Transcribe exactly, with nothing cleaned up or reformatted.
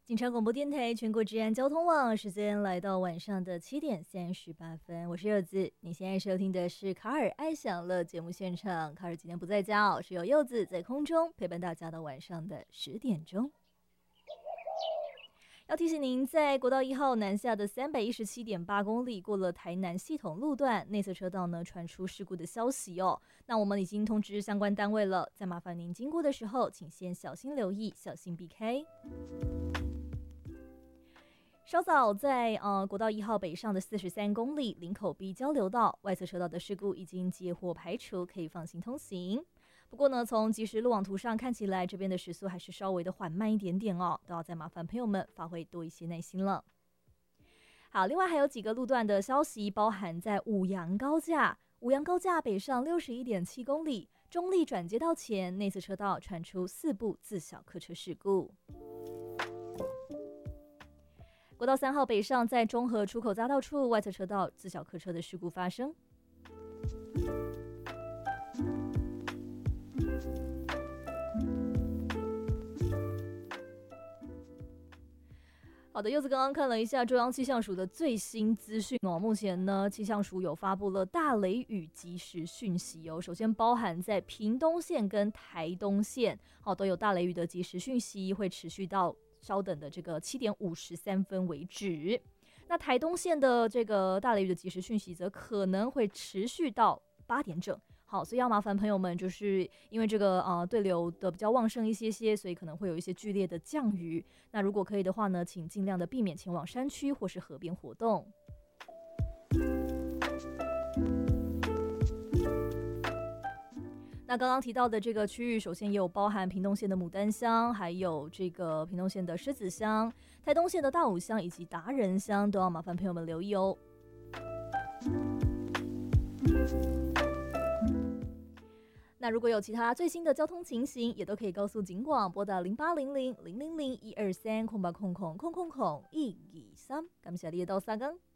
警察广播电台全国治安交通网，时间来到晚上的七点三十八分，我是柚子。你现在收听的是卡尔爱享乐节目现场，卡尔今天不在家哦，是由柚子在空中陪伴大家到晚上的十点钟。要提醒您，在国道一号南下的三百一十七点八公里，过了台南系统路段，内侧车道呢传出事故的消息哦。那我们已经通知相关单位了，再麻烦您经过的时候，请先小心留意，小心避开。稍早在呃国道一号北上的四十三公里林口 B 交流道外侧车道的事故已经接获排除，可以放心通行。不过呢，从即时路网图上看起来，这边的时速还是稍微的缓慢一点点哦，都要再麻烦朋友们发挥多一些耐心了。好，另外还有几个路段的消息，包含在五杨高架，五杨高架北上六十一点七公里，中立转接道前内侧车道传出四部自小客车事故。国道三号北上，在中和出口匝道处外侧车道自小客车的事故发生。好的，柚子刚刚看了一下中央气象署的最新资讯哦，目前呢，气象署有发布了大雷雨即时讯息哦。首先包含在屏东县跟台东县，哦，都有大雷雨的即时讯息，会持续到稍等的这个七点五十三分为止。那台东县的这个大雷雨的即时讯息，则可能会持续到八点整。好，所以要麻烦朋友们，就是因为这个呃对流的比较旺盛一些些，所以可能会有一些剧烈的降雨。那如果可以的话呢，请尽量的避免前往山区或是河边活动。那刚刚提到的这个区域，首先也有包含屏东县的牡丹乡，还有这个屏东县的狮子乡、台东县的大武乡以及达人乡，都要麻烦朋友们留意哦。那如果有其他最新的交通情形，也都可以告诉警广，拨打零八零零零零零一二三空八空空空空空一二三，感谢你的到三更。